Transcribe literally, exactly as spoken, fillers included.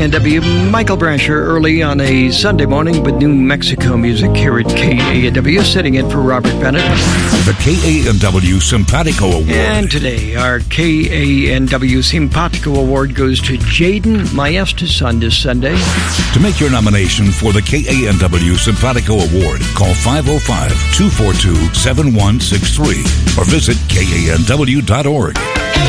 K A N W, Michael Brasher, early on a Sunday morning with New Mexico music here at K A N W, sitting in for Robert Bennett. The K A N W Simpatico Award. And today, our K A N W Simpatico Award goes to Jaden Maestas on this Sunday. To make your nomination for the K A N W Simpatico Award, call five oh five, two four two, seven one six three or visit K A N W dot org.